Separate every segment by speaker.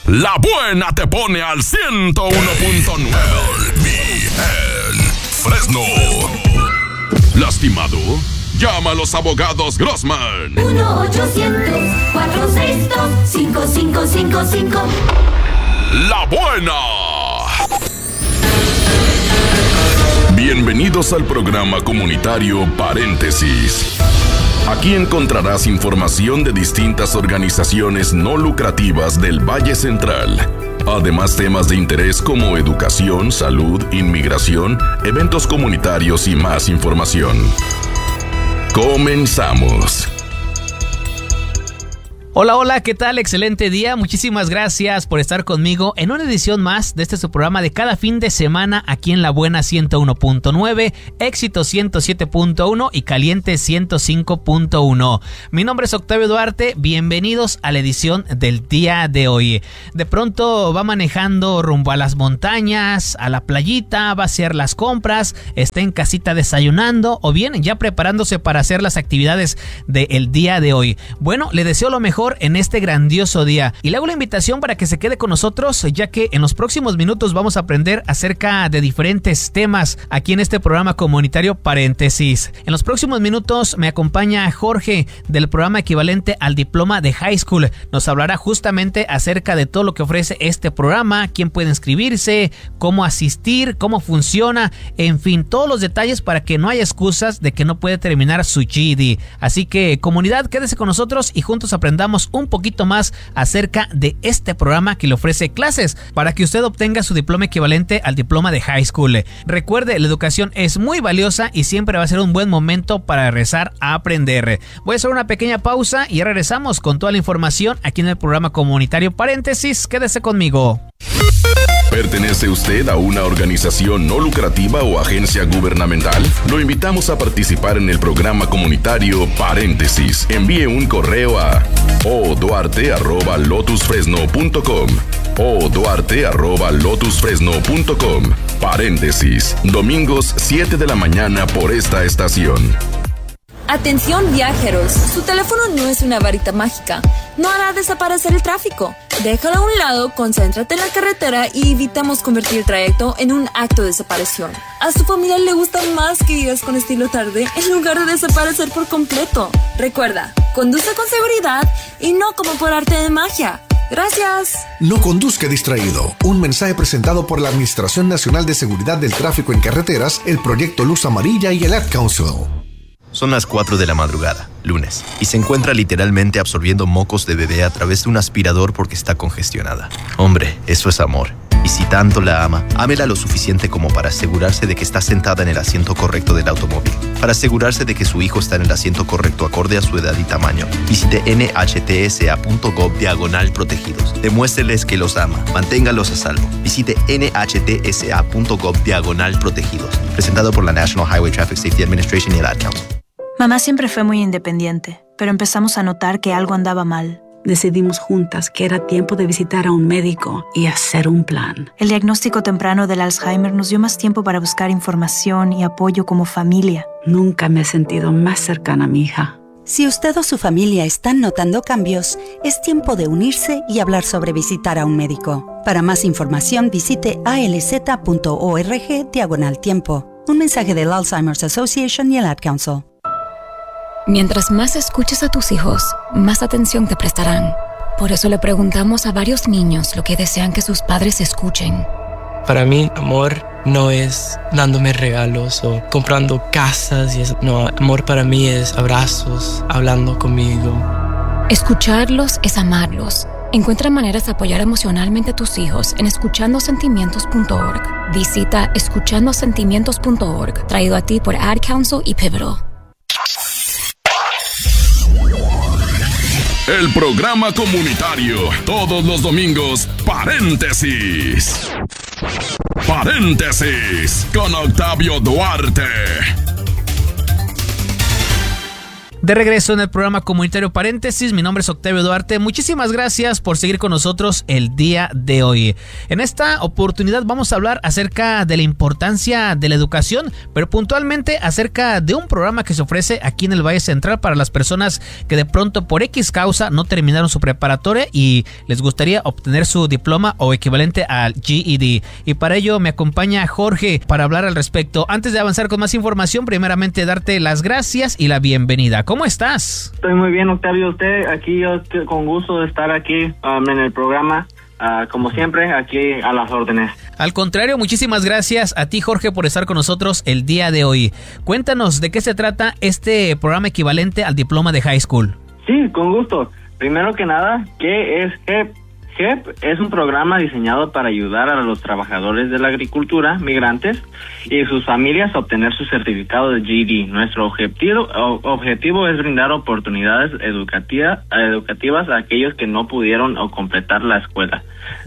Speaker 1: La buena te pone al 101.9. Fresno. ¿Lastimado? Llama a los abogados Grossman.
Speaker 2: 1-800-462-5555.
Speaker 1: La buena. Bienvenidos al programa comunitario Paréntesis. Aquí encontrarás información de distintas organizaciones no lucrativas del Valle Central. Además, temas de interés como educación, salud, inmigración, eventos comunitarios y más información. Comenzamos.
Speaker 3: Hola, hola, ¿qué tal? Excelente día. Muchísimas gracias por estar conmigo en una edición más de este su programa de cada fin de semana aquí en La Buena 101.9, Éxito 107.1 y Caliente 105.1. Mi nombre es Octavio Duarte, bienvenidos a la edición del día de hoy. De pronto va manejando rumbo a las montañas, a la playita, va a hacer las compras, está en casita desayunando o bien ya preparándose para hacer las actividades del día de hoy. Bueno, le deseo lo mejor en este grandioso día y le hago la invitación para que se quede con nosotros, ya que en los próximos minutos vamos a aprender acerca de diferentes temas aquí en este programa comunitario Paréntesis. En los próximos minutos me acompaña Jorge del programa equivalente al diploma de high school. Nos hablará justamente acerca de todo lo que ofrece este programa, quién puede inscribirse, cómo asistir, cómo funciona, en fin, todos los detalles para que no haya excusas de que no puede terminar su GED. Así que comunidad, quédese con nosotros y juntos aprendamos un poquito más acerca de este programa que le ofrece clases para que usted obtenga su diploma equivalente al diploma de high school. Recuerde, la educación es muy valiosa y siempre va a ser un buen momento para regresar a aprender. Voy a hacer una pequeña pausa y ya regresamos con toda la información aquí en el programa comunitario Paréntesis. Quédese conmigo.
Speaker 1: ¿Pertenece usted a una organización no lucrativa o agencia gubernamental? Lo invitamos a participar en el programa comunitario Paréntesis. Envíe un correo a oduarte@lotusfresno.com oduarte@lotusfresno.com. Paréntesis. Domingos 7 de la mañana por esta estación.
Speaker 4: Atención viajeros, su teléfono no es una varita mágica, no hará desaparecer el tráfico. Déjalo a un lado, concéntrate en la carretera y evitamos convertir el trayecto en un acto de desaparición. A su familia le gusta más que vivas con estilo tarde en lugar de desaparecer por completo. Recuerda, conduce con seguridad y no como por arte de magia. Gracias.
Speaker 5: No conduzca distraído. Un mensaje presentado por la Administración Nacional de Seguridad del Tráfico en Carreteras, el Proyecto Luz Amarilla y el Ad Council.
Speaker 6: Son las 4 de la madrugada, lunes, y se encuentra literalmente absorbiendo mocos de bebé a través de un aspirador porque está congestionada. Hombre, eso es amor. Y si tanto la ama, ámela lo suficiente como para asegurarse de que está sentada en el asiento correcto del automóvil. Para asegurarse de que su hijo está en el asiento correcto acorde a su edad y tamaño, visite nhtsa.gov/protegidos. Demuéstreles que los ama. Manténgalos a salvo. Visite nhtsa.gov/protegidos. Presentado por la National Highway Traffic Safety Administration y el Ad Council.
Speaker 7: Mamá siempre fue muy independiente, pero empezamos a notar que algo andaba mal.
Speaker 8: Decidimos juntas que era tiempo de visitar a un médico y hacer un plan.
Speaker 7: El diagnóstico temprano del Alzheimer nos dio más tiempo para buscar información y apoyo como familia.
Speaker 8: Nunca me he sentido más cercana a mi hija.
Speaker 9: Si usted o su familia están notando cambios, es tiempo de unirse y hablar sobre visitar a un médico. Para más información, visite alz.org/tiempo. Un mensaje del Alzheimer's Association y el Ad Council.
Speaker 10: Mientras más escuches a tus hijos, más atención te prestarán. Por eso le preguntamos a varios niños lo que desean que sus padres escuchen.
Speaker 11: Para mí, amor no es dándome regalos o comprando casas y eso. No, amor para mí es abrazos, hablando conmigo.
Speaker 10: Escucharlos es amarlos. Encuentra maneras de apoyar emocionalmente a tus hijos en escuchandosentimientos.org. Visita escuchandosentimientos.org, traído a ti por Ad Council y Pivotal.
Speaker 1: El programa comunitario, todos los domingos, Paréntesis. Paréntesis, con Octavio Duarte.
Speaker 3: De regreso en el programa comunitario Paréntesis, mi nombre es Octavio Duarte. Muchísimas gracias por seguir con nosotros el día de hoy. En esta oportunidad vamos a hablar acerca de la importancia de la educación, pero puntualmente acerca de un programa que se ofrece aquí en el Valle Central para las personas que de pronto por X causa no terminaron su preparatoria y les gustaría obtener su diploma o equivalente al GED. Y para ello me acompaña Jorge para hablar al respecto. Antes de avanzar con más información, primeramente darte las gracias y la bienvenida. ¿Cómo estás?
Speaker 2: Estoy muy bien, Octavio. Usted aquí, yo con gusto de estar aquí en el programa. Como siempre, aquí a las órdenes.
Speaker 3: Al contrario, muchísimas gracias a ti, Jorge, por estar con nosotros el día de hoy. Cuéntanos de qué se trata este programa equivalente al diploma de high school.
Speaker 2: Sí, con gusto. Primero que nada, ¿qué es HEP? HEP es un programa diseñado para ayudar a los trabajadores de la agricultura, migrantes y sus familias a obtener su certificado de GED. Nuestro objetivo es brindar oportunidades educativas a aquellos que no pudieron o completar la escuela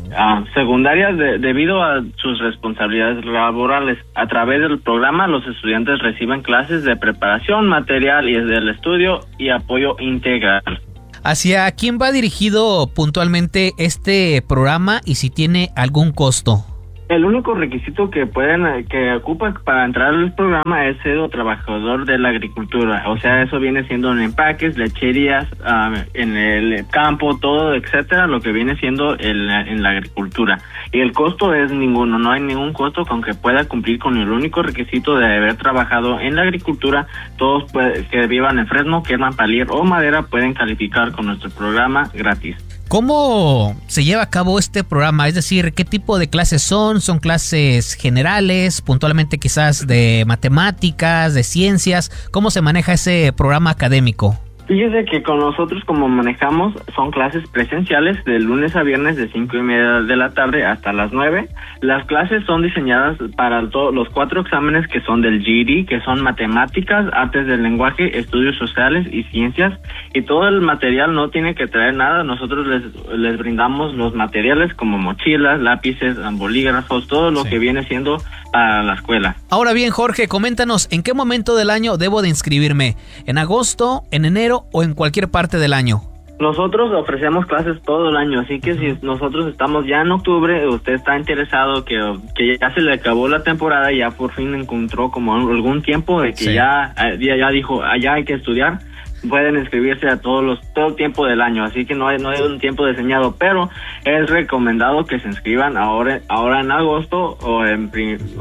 Speaker 2: secundaria debido a sus responsabilidades laborales. A través del programa, los estudiantes reciben clases de preparación, material y del estudio y apoyo integral.
Speaker 3: ¿Hacia quién va dirigido puntualmente este programa y si tiene algún costo?
Speaker 2: El único requisito que ocupa para entrar al programa es ser trabajador de la agricultura. O sea, eso viene siendo en empaques, lecherías, en el campo, todo, etcétera, lo que viene siendo en la agricultura. Y el costo es ninguno, no hay ningún costo con que pueda cumplir con el único requisito de haber trabajado en la agricultura. Todos que vivan en Fresno, Kerman, Palier o Madera pueden calificar con nuestro programa gratis.
Speaker 3: ¿Cómo se lleva a cabo este programa? Es decir, ¿qué tipo de clases son? ¿Son clases generales, puntualmente quizás de matemáticas, de ciencias? ¿Cómo se maneja ese programa académico?
Speaker 2: Fíjese que con nosotros como manejamos son clases presenciales de lunes a viernes de 5:30 de la tarde hasta las 9. Las clases son diseñadas para los 4 exámenes que son del GED, que son matemáticas, artes del lenguaje, estudios sociales y ciencias. Y todo el material no tiene que traer nada. Nosotros les brindamos los materiales como mochilas, lápices, bolígrafos, todo lo que viene siendo para la escuela.
Speaker 3: Ahora bien, Jorge, coméntanos, ¿en qué momento del año debo de inscribirme? ¿En agosto, en enero o en cualquier parte del año?
Speaker 2: Nosotros ofrecemos clases todo el año, así que si nosotros estamos ya en octubre, usted está interesado que ya se le acabó la temporada y ya por fin encontró como algún tiempo de que ya dijo, allá hay que estudiar, pueden inscribirse a todo el tiempo del año, así que no hay un tiempo diseñado, pero es recomendado que se inscriban ahora en agosto o en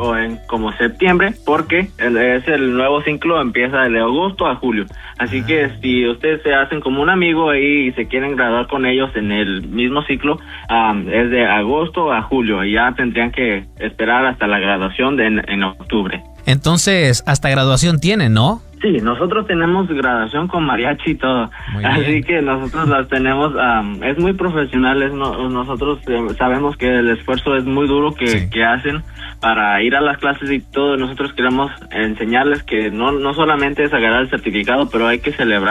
Speaker 2: como septiembre, porque es el nuevo ciclo, empieza de agosto a julio, así que si ustedes se hacen como un amigo ahí y se quieren graduar con ellos en el mismo ciclo, es de agosto a julio, y ya tendrían que esperar hasta la graduación en octubre.
Speaker 3: Entonces, hasta graduación tienen, ¿no?
Speaker 2: Sí, nosotros tenemos graduación con mariachi y todo, así que nosotros las tenemos, es muy profesional, nosotros sabemos que el esfuerzo es muy duro que hacen para ir a las clases y todo. Nosotros queremos enseñarles que no solamente es agarrar el certificado, pero hay que celebrar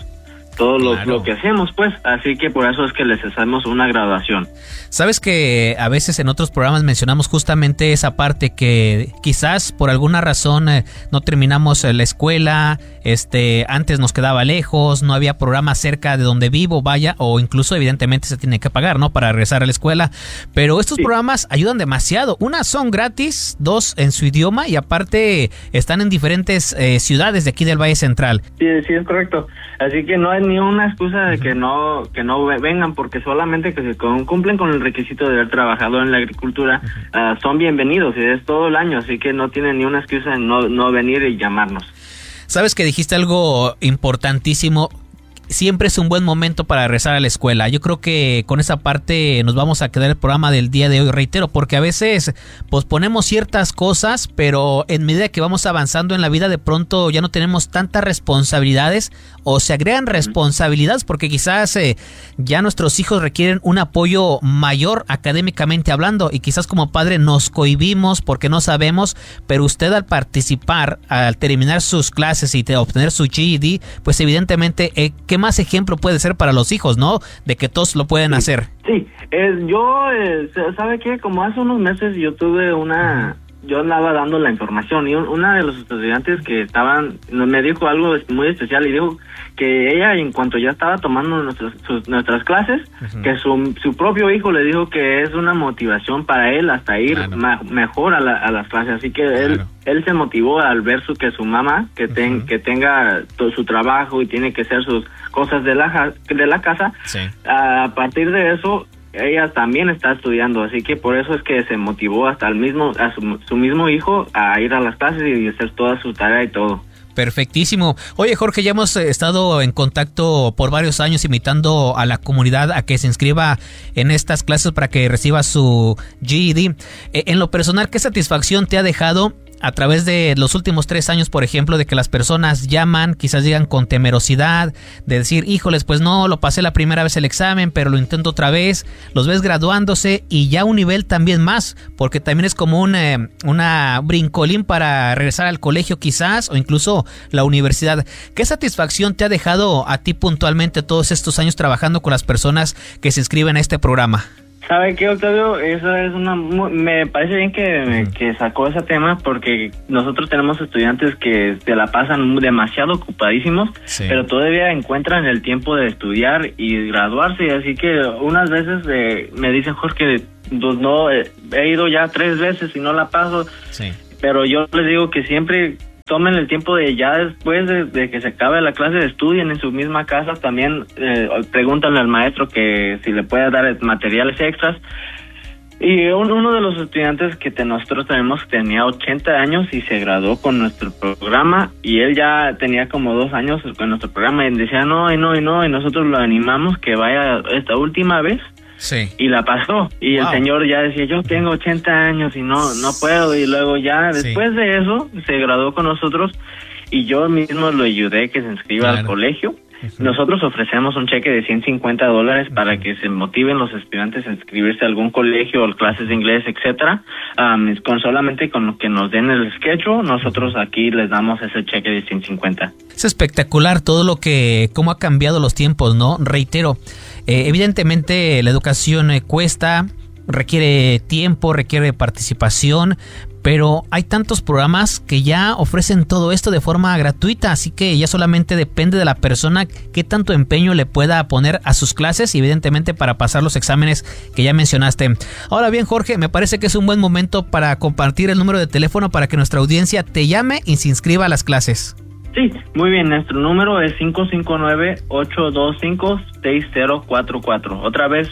Speaker 2: todo lo que hacemos, pues, así que por eso es que les hacemos una graduación.
Speaker 3: Sabes que a veces en otros programas mencionamos justamente esa parte que quizás por alguna razón no terminamos la escuela, antes nos quedaba lejos, no había programa cerca de donde vivo, vaya, o incluso evidentemente se tiene que pagar, ¿no? Para regresar a la escuela, pero estos programas ayudan demasiado. Una, son gratis, 2, en su idioma y aparte están en diferentes ciudades de aquí del Valle Central.
Speaker 2: Sí, es correcto. Así que no hay ni una excusa de que no vengan, porque solamente que se cumplen con el requisito de haber trabajado en la agricultura, son bienvenidos y es todo el año, así que no tienen ni una excusa de no venir y llamarnos.
Speaker 3: Sabes que dijiste algo importantísimo. Siempre es un buen momento para regresar a la escuela. Yo creo que con esa parte nos vamos a quedar el programa del día de hoy, reitero, porque a veces posponemos ciertas cosas, pero en medida que vamos avanzando en la vida, de pronto ya no tenemos tantas responsabilidades o se agregan responsabilidades porque quizás ya nuestros hijos requieren un apoyo mayor académicamente hablando y quizás como padre nos cohibimos porque no sabemos, pero usted al participar, al terminar sus clases y obtener su GED, pues evidentemente ¿qué más ejemplo puede ser para los hijos, no? De que todos lo pueden hacer.
Speaker 2: Sí, ¿sabe qué? Como hace unos meses yo tuve una yo andaba dando la información y una de los estudiantes que estaban me dijo algo muy especial y dijo que ella, en cuanto ya estaba tomando nuestras clases, que su propio hijo le dijo que es una motivación para él hasta ir mejor a las clases, así que él se motivó al ver que su mamá que tenga todo su trabajo y tiene que hacer sus cosas de la casa. A partir de eso ella también está estudiando, así que por eso es que se motivó hasta su mismo hijo a ir a las clases y hacer toda su tarea y todo.
Speaker 3: Perfectísimo. Oye, Jorge, ya hemos estado en contacto por varios años invitando a la comunidad a que se inscriba en estas clases para que reciba su GED. En lo personal, ¿qué satisfacción te ha dejado a través de los últimos 3 años, por ejemplo, de que las personas llaman, quizás llegan con temerosidad, de decir, híjoles, pues no, lo pasé la primera vez el examen, pero lo intento otra vez, los ves graduándose y ya un nivel también más, porque también es como una brincolín para regresar al colegio quizás, o incluso la universidad. ¿Qué satisfacción te ha dejado a ti puntualmente todos estos años trabajando con las personas que se inscriben a este programa?
Speaker 2: ¿Sabe qué, Octavio? Eso es me parece bien que sacó ese tema, porque nosotros tenemos estudiantes que se la pasan demasiado ocupadísimos, pero todavía encuentran el tiempo de estudiar y graduarse, así que unas veces me dicen, Jorge, no, he ido ya 3 veces y no la paso, pero yo les digo que siempre tomen el tiempo de ya después de que se acabe la clase, estudien en su misma casa, también pregúntale al maestro que si le puede dar materiales extras. Y uno de los estudiantes que nosotros tenía 80 años y se graduó con nuestro programa, y él ya tenía como 2 años con nuestro programa y decía no, y nosotros lo animamos que vaya esta última vez. Y la pasó, y el señor ya decía, yo tengo 80 años y no puedo, y luego ya después de eso se graduó con nosotros y yo mismo lo ayudé que se inscriba al colegio. Nosotros ofrecemos un cheque de $150 para que se motiven los estudiantes a inscribirse a algún colegio o clases de inglés, etcétera. Solamente con lo que nos den el schedule, nosotros aquí les damos ese cheque de $150.
Speaker 3: Es espectacular cómo ha cambiado los tiempos, ¿no? Reitero, evidentemente la educación cuesta, requiere tiempo, requiere participación, pero hay tantos programas que ya ofrecen todo esto de forma gratuita, así que ya solamente depende de la persona qué tanto empeño le pueda poner a sus clases y evidentemente para pasar los exámenes que ya mencionaste. Ahora bien, Jorge, me parece que es un buen momento para compartir el número de teléfono para que nuestra audiencia te llame y se inscriba a las clases.
Speaker 2: Sí, muy bien, nuestro número es 559-825-6044. Otra vez,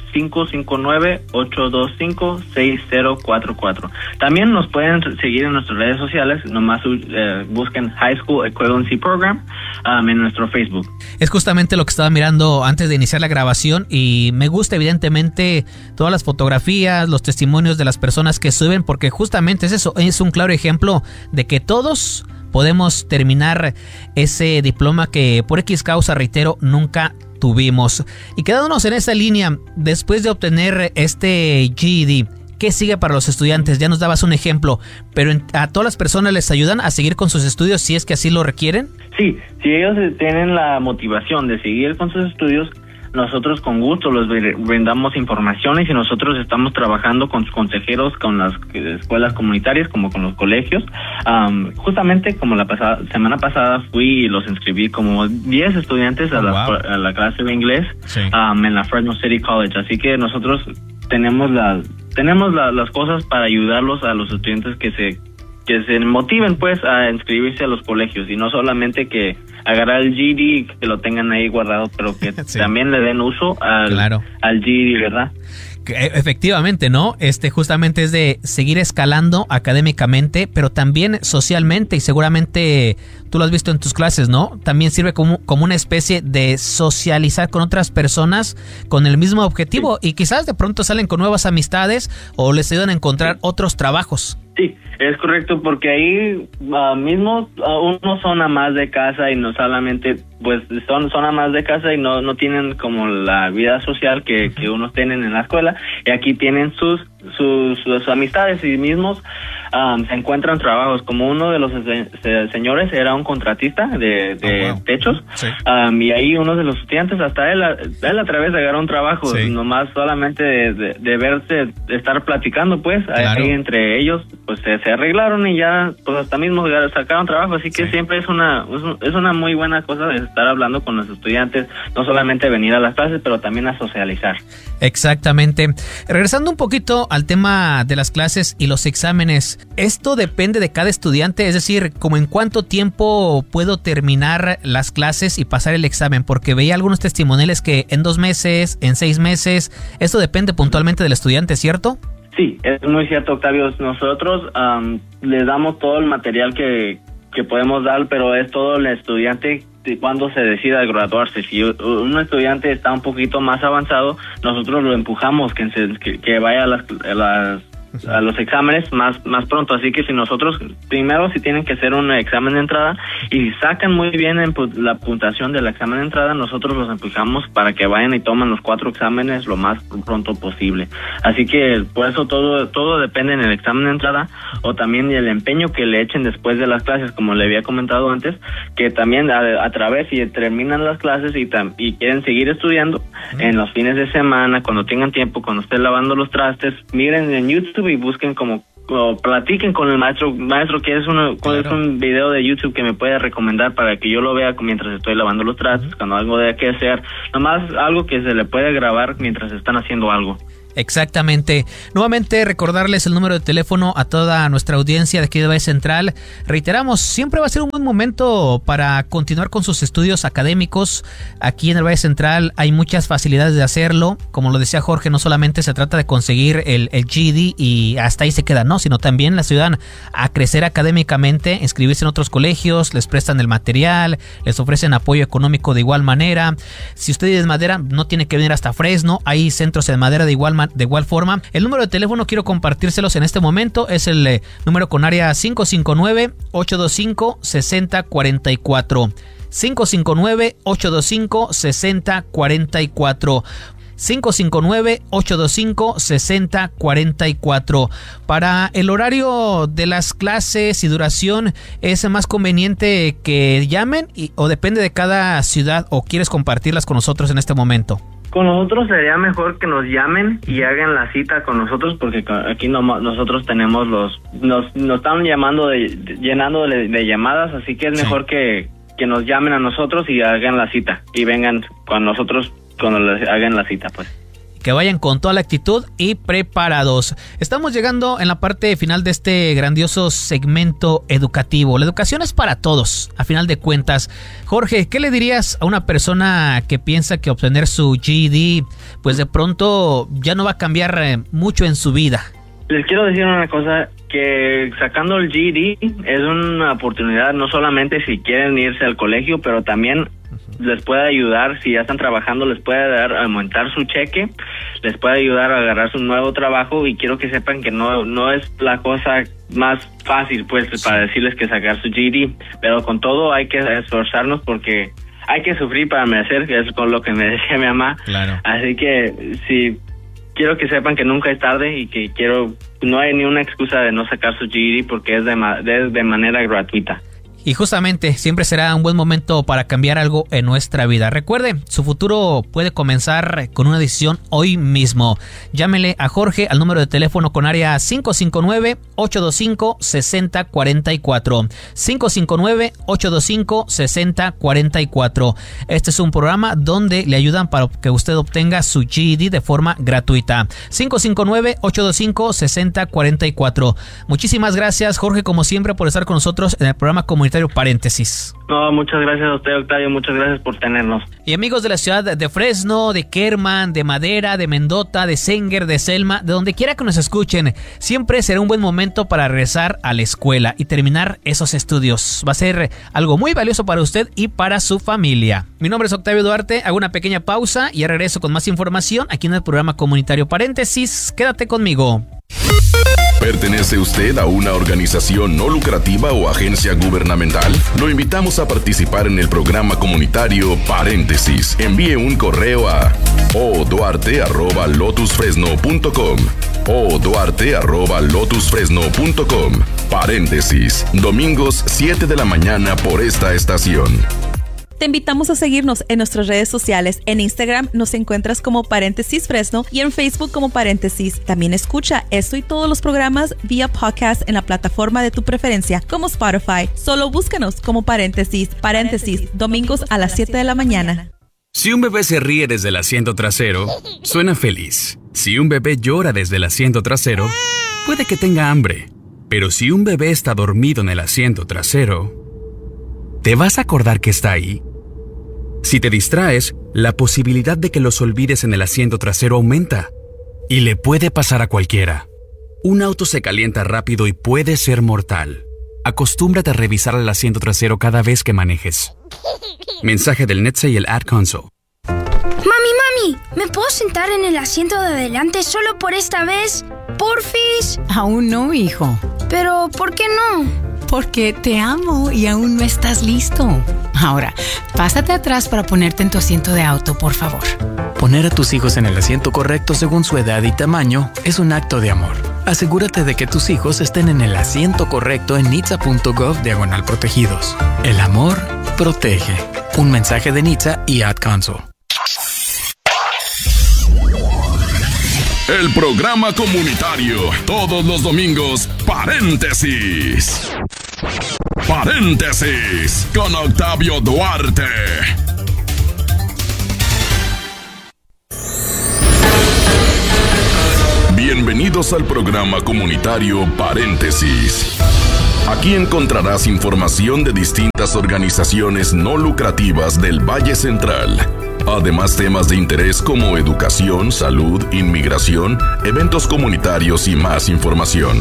Speaker 2: 559-825-6044. También nos pueden seguir en nuestras redes sociales, nomás busquen High School Equivalency Program en nuestro Facebook.
Speaker 3: Es justamente lo que estaba mirando antes de iniciar la grabación y me gusta evidentemente todas las fotografías, los testimonios de las personas que suben, porque justamente es eso, es un claro ejemplo de que todos podemos terminar ese diploma que por X causa, reitero, nunca tuvimos. Y quedándonos en esa línea, después de obtener este GED, ¿qué sigue para los estudiantes? Ya nos dabas un ejemplo, pero ¿a todas las personas les ayudan a seguir con sus estudios si es que así lo requieren?
Speaker 2: Sí, si ellos tienen la motivación de seguir con sus estudios, nosotros con gusto les brindamos informaciones y nosotros estamos trabajando con consejeros, con las escuelas comunitarias, como con los colegios. Justamente como semana pasada fui y los inscribí como 10 estudiantes a la clase de inglés en la Fresno City College. Así que nosotros tenemos las cosas para ayudarlos a los estudiantes que se motiven pues a inscribirse a los colegios y no solamente que agarrar el GED, que lo tengan ahí guardado, pero que también le den uso al GED, ¿verdad?
Speaker 3: Efectivamente, ¿no? Justamente es de seguir escalando académicamente, pero también socialmente, y seguramente tú lo has visto en tus clases, ¿no? También sirve como una especie de socializar con otras personas con el mismo objetivo y quizás de pronto salen con nuevas amistades o les ayudan a encontrar otros trabajos.
Speaker 2: Sí, es correcto, porque ahí mismo unos son amas de casa y no solamente, pues son amas de casa y no tienen como la vida social que unos tienen en la escuela, y aquí tienen sus amistades y mismos se encuentran trabajos. Como uno de los señores era un contratista de techos, sí. Y ahí uno de los estudiantes, hasta él a través de agarrar un trabajo, sí. Nomás solamente de verse, de estar platicando, pues, claro. Ahí entre ellos, pues se arreglaron y ya, pues hasta mismo sacaron trabajo, así que sí. Siempre es una muy buena cosa de estar hablando con los estudiantes, no solamente venir a las clases, pero también a socializar.
Speaker 3: Exactamente. Regresando un poquito al tema de las clases y los exámenes, esto depende de cada estudiante, es decir, como en cuánto tiempo puedo terminar las clases y pasar el examen, porque veía algunos testimoniales que en 2 meses, en 6 meses, esto depende puntualmente del estudiante, ¿cierto?
Speaker 2: Sí, es muy cierto, Octavio. Nosotros les damos todo el material que podemos dar, pero es todo el estudiante cuando se decida graduarse. Si un estudiante está un poquito más avanzado, nosotros lo empujamos que vaya a los exámenes más pronto, así que si nosotros primero si tienen que hacer un examen de entrada y si sacan muy bien la puntuación del examen de entrada, nosotros los empujamos para que vayan y tomen los 4 exámenes lo más pronto posible. Así que por eso todo depende en el examen de entrada, o también el empeño que le echen después de las clases, como le había comentado antes, que también a través, si terminan las clases y quieren seguir estudiando, en los fines de semana, cuando tengan tiempo, cuando estén lavando los trastes, miren en YouTube y busquen o platiquen con el maestro que es un video de YouTube que me puede recomendar para que yo lo vea mientras estoy lavando los trastes, cuando algo de que hacer, nomás algo que se le puede grabar mientras están haciendo algo.
Speaker 3: Exactamente. Nuevamente recordarles el número de teléfono a toda nuestra audiencia de aquí de Valle Central. Reiteramos, siempre va a ser un buen momento para continuar con sus estudios académicos. Aquí en el Valle Central hay muchas facilidades de hacerlo. Como lo decía Jorge, no solamente se trata de conseguir el GED y hasta ahí se queda, no, sino también les ayudan a crecer académicamente, inscribirse en otros colegios, les prestan el material, les ofrecen apoyo económico de igual manera. Si usted es de Madera, no tiene que venir hasta Fresno, hay centros en Madera de igual forma. El número de teléfono quiero compartírselos en este momento, es el número con área 559-825-6044. 559-825-6044. 559-825-6044. Para el horario de las clases y duración, ¿es más conveniente que llamen o depende de cada ciudad, o quieres compartirlas con nosotros en este momento?
Speaker 2: Con nosotros sería mejor que nos llamen y hagan la cita con nosotros, porque aquí nosotros tenemos nos están llenando de llamadas, así que es mejor que nos llamen a nosotros y hagan la cita y vengan con nosotros cuando les hagan la cita, pues.
Speaker 3: Que vayan con toda la actitud y preparados. Estamos llegando en la parte final de este grandioso segmento educativo. La educación es para todos, a final de cuentas. Jorge, ¿qué le dirías a una persona que piensa que obtener su GED, pues de pronto ya no va a cambiar mucho en su vida?
Speaker 2: Les quiero decir una cosa, que sacando el GED es una oportunidad, no solamente si quieren irse al colegio, pero también les puede ayudar, si ya están trabajando, les puede aumentar su cheque, les puede ayudar a agarrar su nuevo trabajo, y quiero que sepan que no es la cosa más fácil, pues, para decirles que sacar su GED, pero con todo hay que esforzarnos, porque hay que sufrir para merecer, que es con lo que me decía mi mamá. Claro. Así que sí, quiero que sepan que nunca es tarde y que no hay ni una excusa de no sacar su GED, porque es de manera gratuita.
Speaker 3: Y justamente siempre será un buen momento para cambiar algo en nuestra vida. Recuerde, su futuro puede comenzar con una decisión hoy mismo. Llámele a Jorge al número de teléfono con área 559-825-6044. 559-825-6044. Este es un programa donde le ayudan para que usted obtenga su GED de forma gratuita. 559-825-6044. Muchísimas gracias, Jorge, como siempre, por estar con nosotros en el programa comunitario Paréntesis.
Speaker 2: No, muchas gracias a usted, Octavio, muchas gracias por tenernos.
Speaker 3: Y amigos de la ciudad de Fresno, de Kerman, de Madera, de Mendota, de Sanger, de Selma, de donde quiera que nos escuchen, siempre será un buen momento para regresar a la escuela y terminar esos estudios. Va a ser algo muy valioso para usted y para su familia. Mi nombre es Octavio Duarte, hago una pequeña pausa y regreso con más información aquí en el programa comunitario Paréntesis. Quédate conmigo.
Speaker 1: ¿Pertenece usted a una organización no lucrativa o agencia gubernamental? Lo invitamos a participar en el programa comunitario Paréntesis. Envíe un correo a oduarte@lotusfresno.com. o duarte@lotusfresno.com. Paréntesis, domingos 7 de la mañana por esta estación.
Speaker 12: Te invitamos a seguirnos en nuestras redes sociales. En Instagram nos encuentras como Paréntesis Fresno y en Facebook como Paréntesis. También escucha esto y todos los programas vía podcast en la plataforma de tu preferencia, como Spotify. Solo búscanos como Paréntesis. Paréntesis, domingos a las 7 de la mañana.
Speaker 13: Si un bebé se ríe desde el asiento trasero, suena feliz. Si un bebé llora desde el asiento trasero, puede que tenga hambre. Pero si un bebé está dormido en el asiento trasero, ¿te vas a acordar que está ahí? Si te distraes, la posibilidad de que los olvides en el asiento trasero aumenta. Y le puede pasar a cualquiera. Un auto se calienta rápido y puede ser mortal. Acostúmbrate a revisar el asiento trasero cada vez que manejes. Mensaje del NHTSA y el Ad Council.
Speaker 14: Mami, ¿me puedo sentar en el asiento de adelante solo por esta vez? ¿Porfis?
Speaker 15: Aún no, hijo.
Speaker 14: ¿Pero por qué no?
Speaker 15: Porque te amo y aún no estás listo. Ahora, pásate atrás para ponerte en tu asiento de auto, por favor.
Speaker 16: Poner a tus hijos en el asiento correcto según su edad y tamaño es un acto de amor. Asegúrate de que tus hijos estén en el asiento correcto en nhtsa.gov/protegidos. El amor protege. Un mensaje de NHTSA y Ad Council.
Speaker 1: El programa comunitario, todos los domingos, Paréntesis. Paréntesis, con Octavio Duarte. Bienvenidos al programa comunitario Paréntesis. Aquí encontrarás información de distintas organizaciones no lucrativas del Valle Central. Además, temas de interés como educación, salud, inmigración, eventos comunitarios y más información.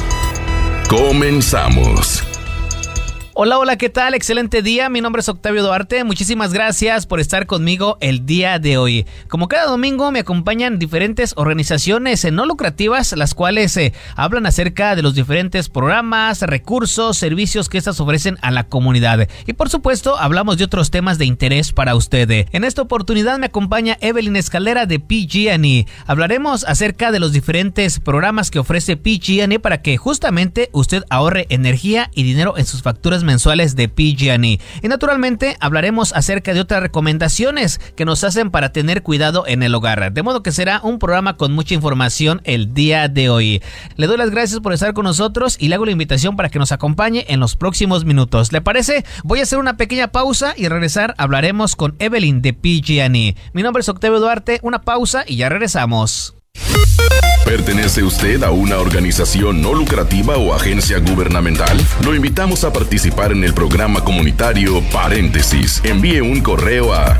Speaker 1: Comenzamos.
Speaker 3: Hola, ¿qué tal? Excelente día, mi nombre es Octavio Duarte, muchísimas gracias por estar conmigo el día de hoy. Como cada domingo me acompañan diferentes organizaciones no lucrativas, las cuales hablan acerca de los diferentes programas, recursos, servicios que estas ofrecen a la comunidad. Y por supuesto, hablamos de otros temas de interés para usted. En esta oportunidad me acompaña Evelyn Escalera de PG&E. Hablaremos acerca de los diferentes programas que ofrece PG&E para que justamente usted ahorre energía y dinero en sus facturas mensuales de PG&E. Y naturalmente hablaremos acerca de otras recomendaciones que nos hacen para tener cuidado en el hogar. De modo que será un programa con mucha información el día de hoy. Le doy las gracias por estar con nosotros y le hago la invitación para que nos acompañe en los próximos minutos. ¿Le parece? Voy a hacer una pequeña pausa y regresar hablaremos con Evelyn de PG&E. Mi nombre es Octavio Duarte, una pausa y ya regresamos.
Speaker 1: ¿Pertenece usted a una organización no lucrativa o agencia gubernamental? Lo invitamos a participar en el programa comunitario Paréntesis. Envíe un correo a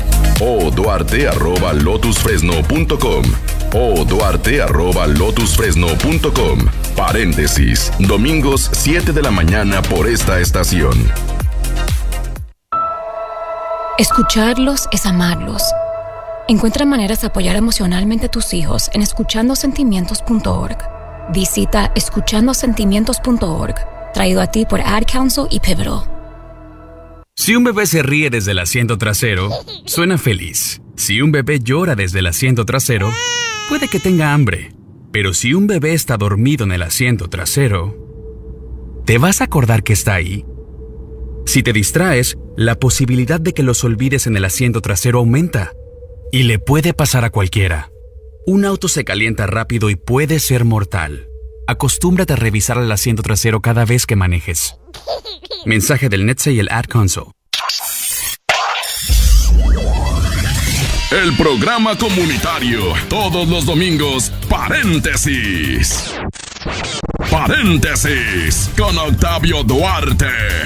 Speaker 1: duarte@lotusfresno.com o duarte@lotusfresno.com. Paréntesis, domingos 7 de la mañana por esta estación.
Speaker 10: Escucharlos es amarlos. Encuentra maneras de apoyar emocionalmente a tus hijos en escuchandosentimientos.org. Visita escuchandosentimientos.org, traído a ti por Ad Council y Pivotal.
Speaker 13: Si un bebé se ríe desde el asiento trasero, suena feliz. Si un bebé llora desde el asiento trasero, puede que tenga hambre. Pero si un bebé está dormido en el asiento trasero, ¿te vas a acordar que está ahí? Si te distraes, la posibilidad de que los olvides en el asiento trasero aumenta. Y le puede pasar a cualquiera. Un auto se calienta rápido y puede ser mortal. Acostúmbrate a revisar el asiento trasero cada vez que manejes. Mensaje del NHTSA y el Ad Council.
Speaker 1: El programa comunitario, todos los domingos, Paréntesis. Paréntesis, con Octavio Duarte.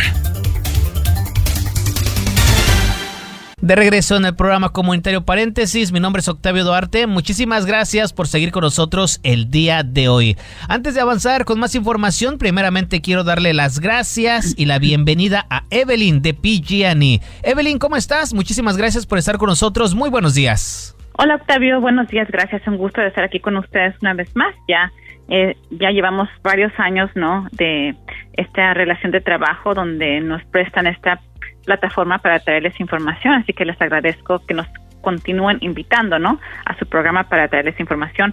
Speaker 3: De regreso en el programa comunitario Paréntesis, mi nombre es Octavio Duarte. Muchísimas gracias por seguir con nosotros el día de hoy. Antes de avanzar con más información, primeramente quiero darle las gracias y la bienvenida a Evelyn de PG&E. Evelyn, ¿cómo estás? Muchísimas gracias por estar con nosotros. Muy buenos días.
Speaker 17: Hola Octavio, buenos días, gracias. Un gusto de estar aquí con ustedes una vez más. Ya llevamos varios años, ¿no?, de esta relación de trabajo donde nos prestan esta plataforma para traerles información, así que les agradezco que nos continúen invitando, ¿no?, a su programa para traerles información.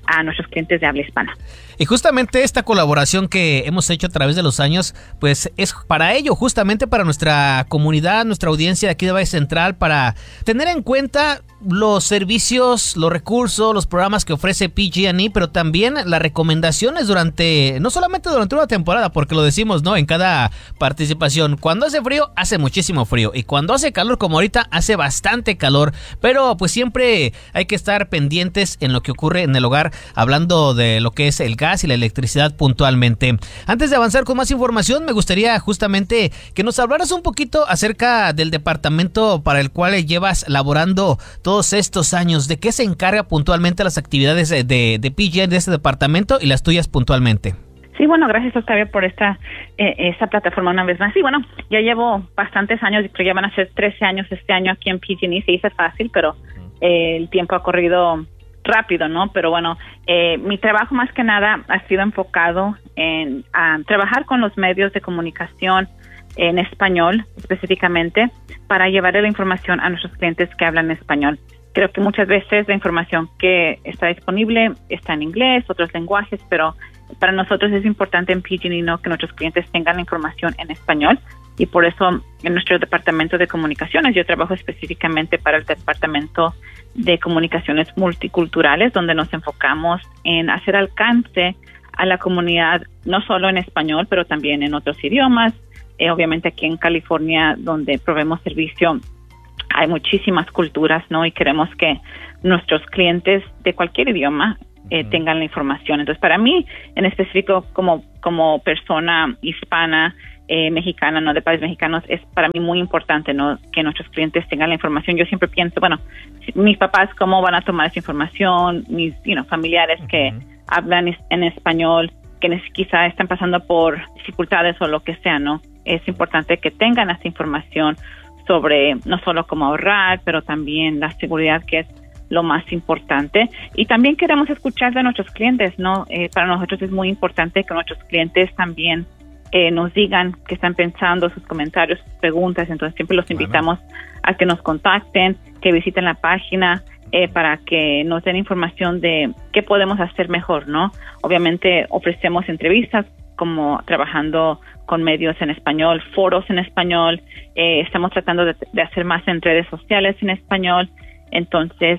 Speaker 17: a nuestros clientes de habla hispana.
Speaker 3: Y justamente esta colaboración que hemos hecho a través de los años, pues es para ello, justamente para nuestra comunidad, nuestra audiencia de aquí de Valle Central, para tener en cuenta los servicios, los recursos, los programas que ofrece PG&E, pero también las recomendaciones no solamente durante una temporada, porque lo decimos, ¿no? En cada participación, cuando hace frío, hace muchísimo frío, y cuando hace calor, como ahorita, hace bastante calor, pero pues siempre hay que estar pendientes en lo que ocurre en el hogar, hablando de lo que es el gas y la electricidad puntualmente. Antes de avanzar con más información, me gustaría justamente que nos hablaras un poquito acerca del departamento para el cual llevas laborando todos estos años. ¿De qué se encarga puntualmente las actividades de PG&E de este departamento y las tuyas puntualmente?
Speaker 17: Sí, bueno, gracias, Octavio, por esta plataforma una vez más. Sí, bueno, ya llevo bastantes años, creo que ya van a ser 13 años este año aquí en PG&E. Se dice fácil, pero el tiempo ha corrido rápido, ¿no? Pero bueno, mi trabajo más que nada ha sido enfocado en trabajar con los medios de comunicación en español, específicamente, para llevarle la información a nuestros clientes que hablan español. Creo que muchas veces la información que está disponible está en inglés, otros lenguajes, pero para nosotros es importante en PG&E, ¿no?, que nuestros clientes tengan la información en español, y por eso en nuestro departamento de comunicaciones yo trabajo específicamente para el departamento de comunicaciones multiculturales, donde nos enfocamos en hacer alcance a la comunidad, no solo en español, pero también en otros idiomas. Obviamente aquí en California, donde proveemos servicio, hay muchísimas culturas, ¿no? Y queremos que nuestros clientes de cualquier idioma tengan la información. Entonces, para mí, en específico, como persona hispana, mexicana, no de padres mexicanos, es para mí muy importante, ¿no?, que nuestros clientes tengan la información. Yo siempre pienso, bueno, mis papás, ¿cómo van a tomar esa información? Mis familiares que hablan en español, que quizá están pasando por dificultades o lo que sea, ¿no? Es importante que tengan esa información sobre no solo cómo ahorrar, pero también la seguridad, que es lo más importante. Y también queremos escuchar de nuestros clientes, ¿no? Para nosotros es muy importante que nuestros clientes también nos digan qué están pensando, sus comentarios, sus preguntas. Entonces siempre los invitamos a que nos contacten, que visiten la página, para que nos den información de qué podemos hacer mejor, ¿no? Obviamente ofrecemos entrevistas, como trabajando con medios en español, foros en español, estamos tratando de hacer más en redes sociales en español. Entonces,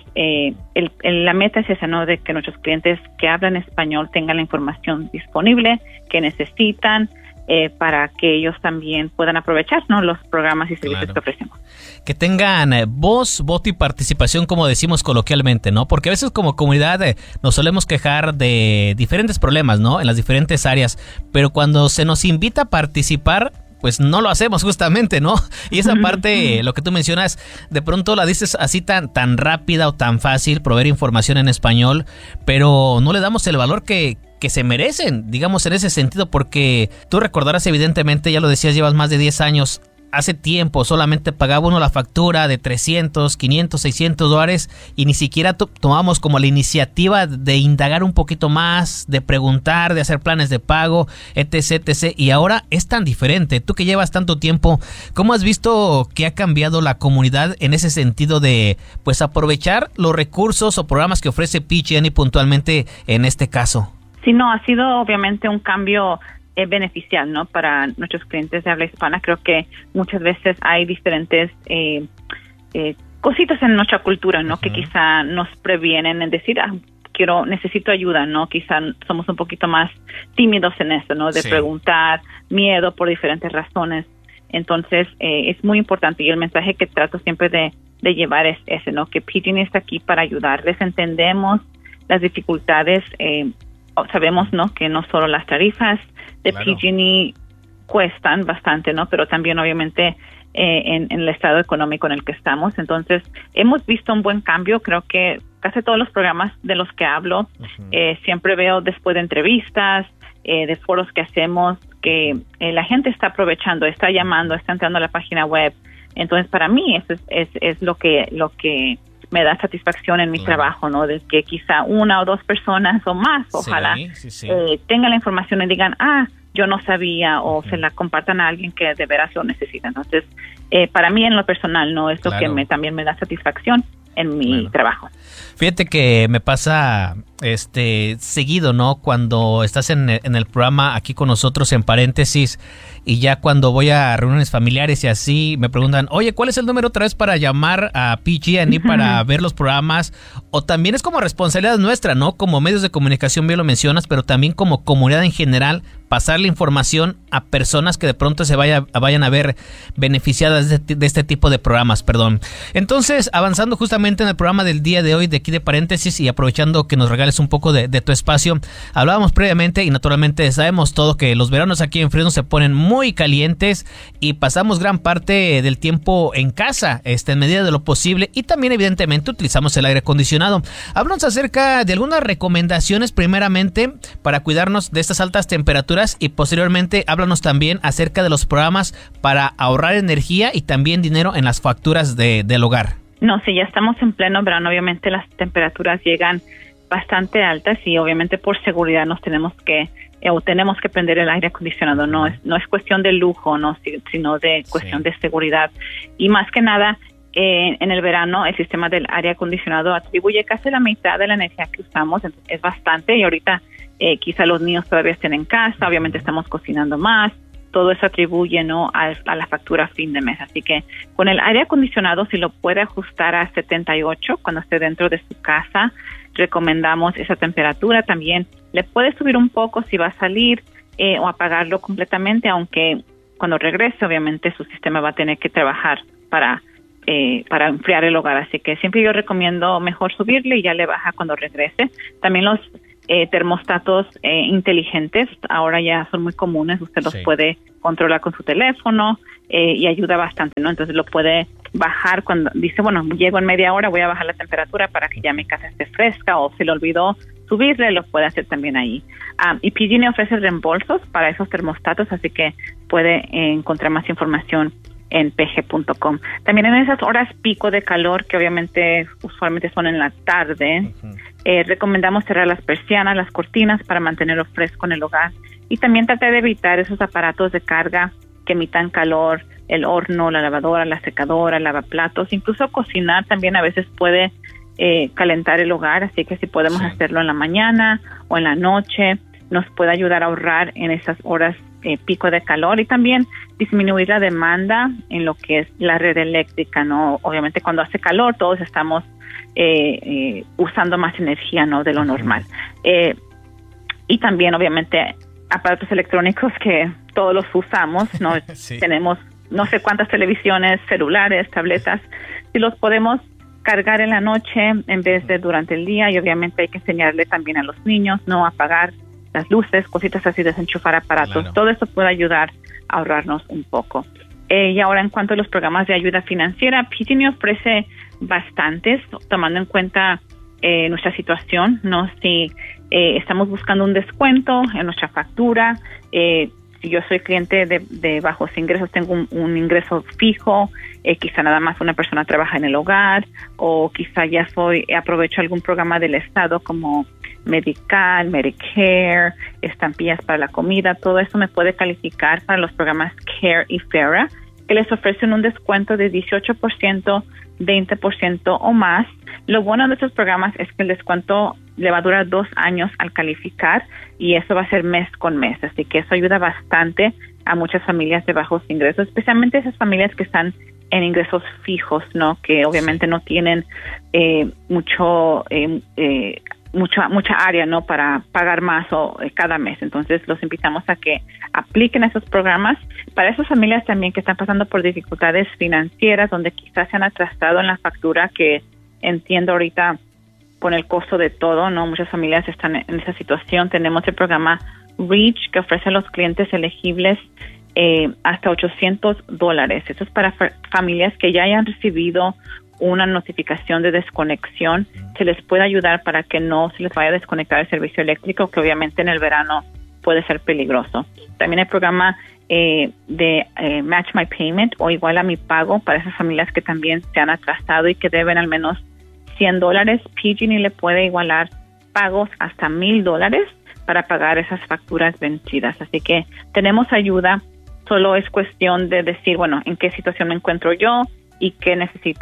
Speaker 17: la meta es esa, ¿no?, de que nuestros clientes que hablan español tengan la información disponible que necesitan, para que ellos también puedan aprovechar, ¿no?, los programas y servicios que ofrecemos.
Speaker 3: Que tengan voz, voto y participación, como decimos coloquialmente, ¿no? Porque a veces como comunidad nos solemos quejar de diferentes problemas, ¿no?, en las diferentes áreas, pero cuando se nos invita a participar, pues no lo hacemos justamente, ¿no? Y esa parte, lo que tú mencionas, de pronto la dices así tan rápida o tan fácil, proveer información en español, pero no le damos el valor que se merecen, digamos, en ese sentido, porque tú recordarás, evidentemente, ya lo decías, llevas más de 10 años. Hace tiempo solamente pagaba uno la factura de $300, $500, $600 y ni siquiera tomamos como la iniciativa de indagar un poquito más, de preguntar, de hacer planes de pago, etc, etc. Y ahora es tan diferente. Tú que llevas tanto tiempo, ¿cómo has visto que ha cambiado la comunidad en ese sentido de, pues, aprovechar los recursos o programas que ofrece PG&E puntualmente en este caso?
Speaker 17: Sí, no, ha sido obviamente un cambio beneficial, ¿no?, para nuestros clientes de habla hispana. Creo que muchas veces hay diferentes cositas en nuestra cultura, ¿no?, que quizá nos previenen en decir, necesito ayuda, ¿no? Quizá somos un poquito más tímidos en eso, ¿no?, de preguntar, miedo por diferentes razones. Entonces, es muy importante, y el mensaje que trato siempre de llevar es ese, ¿no?, que PG&E está aquí para ayudarles. Entendemos las dificultades, sabemos, ¿no?, que no solo las tarifas de PG&E cuestan bastante, ¿no?, pero también obviamente en el estado económico en el que estamos. Entonces, hemos visto un buen cambio. Creo que casi todos los programas de los que hablo, siempre veo después de entrevistas, de foros que hacemos, que la gente está aprovechando, está llamando, está entrando a la página web. Entonces, para mí eso es lo que me da satisfacción en mi trabajo, ¿no? De que quizá una o dos personas o más, ojalá, tengan la información y digan, yo no sabía, o se la compartan a alguien que de veras lo necesita. Entonces, para mí en lo personal, ¿no? Es lo que también me da satisfacción. en mi trabajo.
Speaker 3: Fíjate que me pasa seguido, ¿no? Cuando estás en el programa aquí con nosotros en Paréntesis, y ya cuando voy a reuniones familiares y así me preguntan, oye, ¿cuál es el número otra vez para llamar a PG&E para ver los programas? O también es como responsabilidad nuestra, ¿no? Como medios de comunicación, bien lo mencionas, pero también como comunidad en general, pasar la información a personas que de pronto se vayan a ver beneficiadas de este tipo de programas, perdón. Entonces, avanzando justamente en el programa del día de hoy, de aquí de Paréntesis, y aprovechando que nos regales un poco de tu espacio, hablábamos previamente y naturalmente sabemos todo que los veranos aquí en Fresno se ponen muy calientes y pasamos gran parte del tiempo en casa, en medida de lo posible, y también evidentemente utilizamos el aire acondicionado. Háblanos acerca de algunas recomendaciones primeramente para cuidarnos de estas altas temperaturas, y posteriormente háblanos también acerca de los programas para ahorrar energía y también dinero en las facturas del hogar.
Speaker 17: No, sí, ya estamos en pleno verano, obviamente las temperaturas llegan bastante altas y obviamente por seguridad nos tenemos que prender el aire acondicionado. No es cuestión de lujo, no, sino de cuestión de seguridad. Y más que nada, en el verano el sistema del aire acondicionado atribuye casi la mitad de la energía que usamos, entonces es bastante, y ahorita quizá los niños todavía estén en casa, obviamente estamos cocinando más, todo eso atribuye, ¿no?, a la factura a fin de mes. Así que con el aire acondicionado, si lo puede ajustar a 78 cuando esté dentro de su casa, recomendamos esa temperatura. También le puede subir un poco si va a salir o apagarlo completamente, aunque cuando regrese obviamente su sistema va a tener que trabajar para enfriar el hogar. Así que siempre yo recomiendo mejor subirle y ya le baja cuando regrese. También los termostatos inteligentes ahora ya son muy comunes, usted los puede controlar con su teléfono y ayuda bastante, ¿no? Entonces lo puede bajar cuando dice, bueno, llego en media hora, voy a bajar la temperatura para que ya mi casa esté fresca, o se le olvidó subirle, lo puede hacer también ahí. Y PG&E ofrece reembolsos para esos termostatos, así que puede encontrar más información en pg.com. También en esas horas pico de calor, que obviamente usualmente son en la tarde, recomendamos cerrar las persianas, las cortinas para mantenerlo fresco en el hogar, y también tratar de evitar esos aparatos de carga que emitan calor, el horno, la lavadora, la secadora, el lavaplatos, incluso cocinar también a veces puede calentar el hogar, así que si podemos hacerlo en la mañana o en la noche, nos puede ayudar a ahorrar en esas horas pico de calor, y también disminuir la demanda en lo que es la red eléctrica, ¿no? Obviamente cuando hace calor todos estamos usando más energía, ¿no?, de lo normal. Y también obviamente aparatos electrónicos que todos los usamos, ¿no? Tenemos no sé cuántas televisiones, celulares, tabletas, si los podemos cargar en la noche en vez de durante el día, y obviamente hay que enseñarle también a los niños no apagar las luces, cositas así, desenchufar aparatos. Claro. Todo eso puede ayudar a ahorrarnos un poco. Y ahora, en cuanto a los programas de ayuda financiera, PG&E ofrece bastantes, tomando en cuenta nuestra situación, ¿no? Si estamos buscando un descuento en nuestra factura, si yo soy cliente de bajos ingresos, tengo un ingreso fijo, quizá nada más una persona trabaja en el hogar, o quizá ya aprovecho algún programa del Estado como Medical, Medicare, estampillas para la comida, todo eso me puede calificar para los programas CARE y FARA, que les ofrecen un descuento de 18%, 20% o más. Lo bueno de estos programas es que el descuento le va a durar 2 años al calificar, y eso va a ser mes con mes, así que eso ayuda bastante a muchas familias de bajos ingresos, especialmente esas familias que están en ingresos fijos, ¿no?, que obviamente no tienen mucha área, ¿no?, para pagar más cada mes. Entonces los invitamos a que apliquen esos programas para esas familias también que están pasando por dificultades financieras, donde quizás se han atrasado en la factura, que entiendo ahorita con el costo de todo, ¿no? Muchas familias están en esa situación. Tenemos el programa REACH, que ofrece a los clientes elegibles hasta $800. Eso es para familias que ya hayan recibido una notificación de desconexión. Se les puede ayudar para que no se les vaya a desconectar el servicio eléctrico, que obviamente en el verano puede ser peligroso. También el programa de Match My Payment, o Iguala Mi Pago, para esas familias que también se han atrasado y que deben al menos $100. PG&E le puede igualar pagos hasta $1,000 para pagar esas facturas vencidas. Así que tenemos ayuda, solo es cuestión de decir, bueno, en qué situación me encuentro yo y qué necesito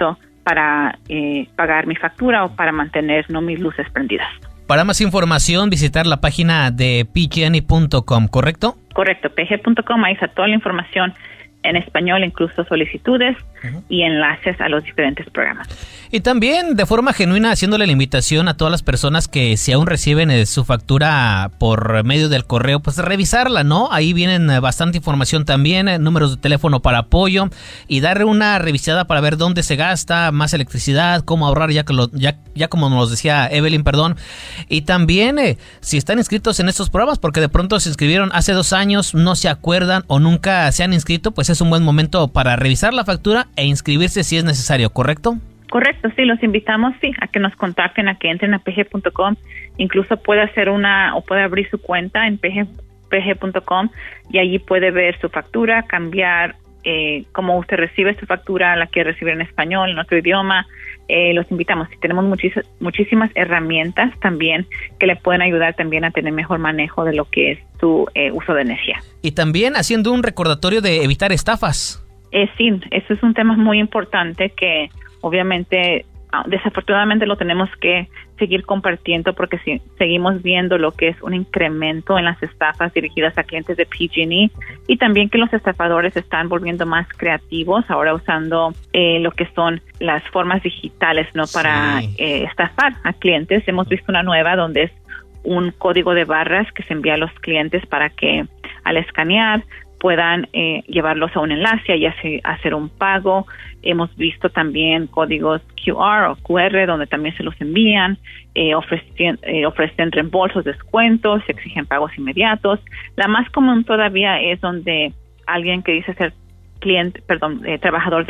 Speaker 17: para pagar mi factura o para mantener mis luces prendidas.
Speaker 3: Para más información, visitar la página de pg&e.com, ¿correcto?
Speaker 17: Correcto, pg.com, ahí está toda la información en español, incluso solicitudes y enlaces a los diferentes programas.
Speaker 3: Y también de forma genuina haciéndole la invitación a todas las personas que si aún reciben su factura por medio del correo, pues revisarla, ¿no? Ahí vienen bastante información también, números de teléfono para apoyo y darle una revisada para ver dónde se gasta más electricidad, cómo ahorrar, ya como nos decía Evelyn, perdón. Y también si están inscritos en estos programas, porque de pronto se inscribieron hace 2 años, no se acuerdan o nunca se han inscrito, pues es un buen momento para revisar la factura e inscribirse si es necesario, ¿correcto?
Speaker 17: Correcto, sí, los invitamos a que nos contacten, a que entren a pg.com, incluso puede hacer puede abrir su cuenta en pg.com y allí puede ver su factura, cambiar cómo usted recibe su factura, la quiere recibir en español, en otro idioma. Los invitamos, tenemos muchísimas herramientas también que le pueden ayudar también a tener mejor manejo de lo que es su uso de energía.
Speaker 3: Y también haciendo un recordatorio de evitar estafas.
Speaker 17: Sí, eso es un tema muy importante que obviamente, desafortunadamente lo tenemos que seguir compartiendo porque si seguimos viendo lo que es un incremento en las estafas dirigidas a clientes de PG&E y también que los estafadores se están volviendo más creativos ahora usando lo que son las formas digitales, ¿no? Para estafar a clientes. Hemos visto una nueva donde es un código de barras que se envía a los clientes para que al escanear puedan llevarlos a un enlace y hacer un pago. Hemos visto también códigos QR o QR donde también se los envían, ofrecen reembolsos, descuentos, exigen pagos inmediatos. La más común todavía es donde alguien que dice ser trabajador